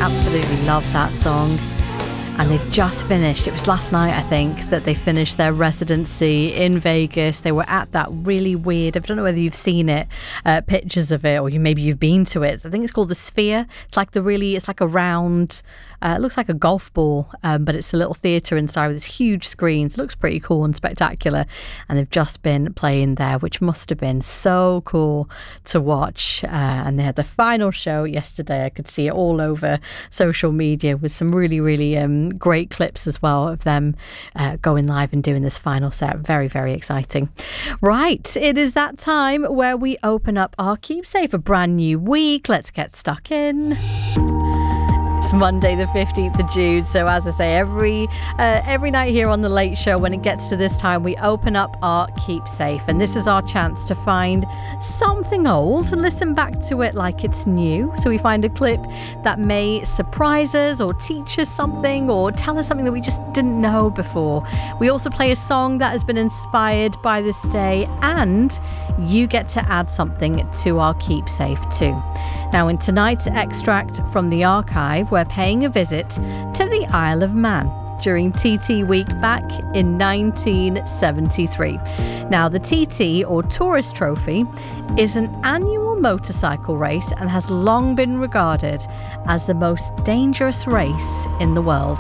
absolutely love that song. And they've just finished, it was last night I think, that they finished their residency in Vegas. They were at that really weird, I don't know whether you've seen it, pictures of it, or maybe you've been to it. I think it's called the Sphere. It's like a round, it looks like a golf ball, but it's a little theatre inside with this huge screens. It looks pretty cool and spectacular. And they've just been playing there, which must have been so cool to watch. And they had the final show yesterday. I could see it all over social media with some really, really great clips as well of them going live and doing this final set. Very, very exciting. Right, it is that time where we open up our Keepsafe, a brand new week. Let's get stuck in. It's Monday the 15th of June, so as I say, every night here on The Late Show, when it gets to this time, we open up our Keepsafe, and this is our chance to find something old and listen back to it like it's new. So we find a clip that may surprise us or teach us something or tell us something that we just didn't know before. We also play a song that has been inspired by this day, and you get to add something to our Keepsafe too. Now, in tonight's extract from the archive, we're paying a visit to the Isle of Man during TT Week back in 1973. Now, the TT, or Tourist Trophy, is an annual motorcycle race and has long been regarded as the most dangerous race in the world.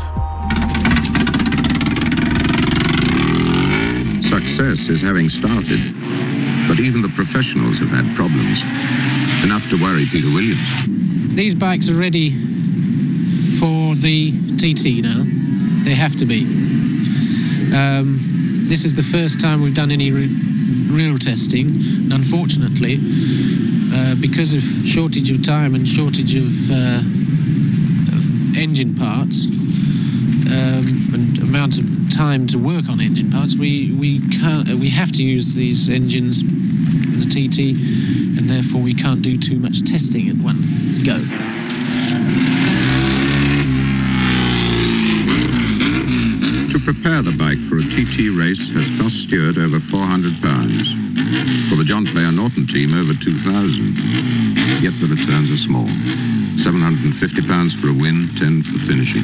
Success is having started, but even the professionals have had problems. Enough to worry Peter Williams. These bikes are ready for the TT now. They have to be. This is the first time we've done any real testing, and unfortunately, because of shortage of time and shortage of engine parts and amount of time to work on engine parts, we have to use these engines in the TT, and therefore we can't do too much testing at one go. To prepare the bike for a TT race has cost Stewart over £400. For the John Player Norton team, over £2,000. Yet the returns are small. £750 for a win, £10 for finishing.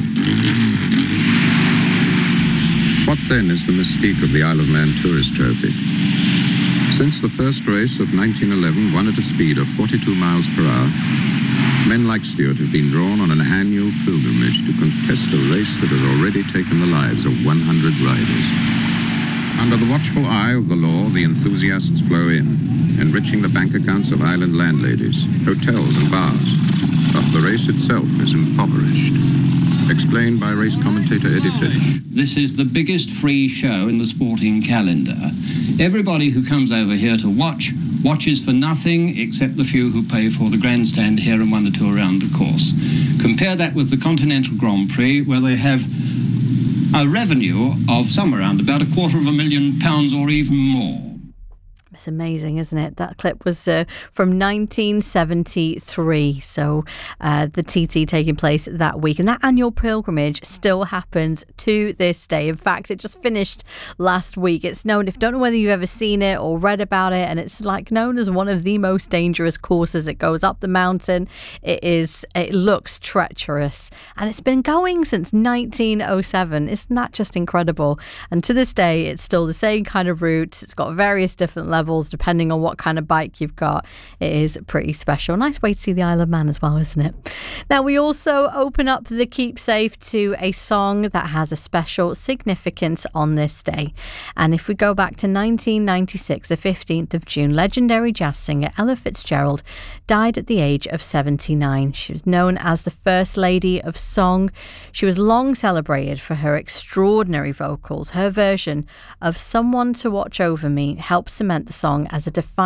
What then is the mystique of the Isle of Man Tourist Trophy? Since the first race of 1911 won at a speed of 42 miles per hour, men like Stewart have been drawn on an annual pilgrimage to contest a race that has already taken the lives of 100 riders. Under the watchful eye of the law, the enthusiasts flow in, enriching the bank accounts of island landladies, hotels and bars. But the race itself is impoverished. Explained by race commentator Eddie Finch. This is the biggest free show in the sporting calendar. Everybody who comes over here to watches for nothing except the few who pay for the grandstand here and 1 or 2 around the course. Compare that with the Continental Grand Prix, where they have a revenue of somewhere around about £250,000 or even more. It's amazing, isn't it? That clip was from 1973, so the TT taking place that week, and that annual pilgrimage still happens to this day. In fact, it just finished last week. It's known, if you don't know whether you've ever seen it or read about it, and it's like known as one of the most dangerous courses. It goes up the mountain. It looks treacherous, and it's been going since 1907. Isn't that just incredible? And to this day, it's still the same kind of route. It's got various different levels depending on what kind of bike you've got. It is pretty special. Nice way to see the Isle of Man as well, isn't it? Now, we also open up the Keepsafe to a song that has a special significance on this day. And if we go back to 1996, the 15th of June, legendary jazz singer Ella Fitzgerald died at the age of 79. She was known as the First Lady of Song. She was long celebrated for her extraordinary vocals. Her version of Someone to Watch Over Me helped cement the song as a defining